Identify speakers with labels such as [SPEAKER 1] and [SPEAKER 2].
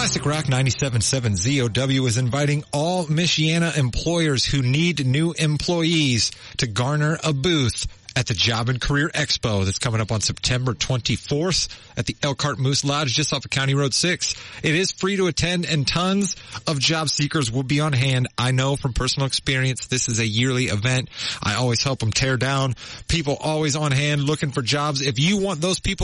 [SPEAKER 1] Classic Rock 97.7 ZOW is inviting all Michiana employers who need new employees to garner a booth at the Job and Career Expo that's coming up on September 24th at the Elkhart Moose Lodge just off of County Road 6. It is free to attend and tons of job seekers will be on hand. I know from personal experience this is a yearly event. I always help them tear down. People always on hand looking for jobs. If you want those people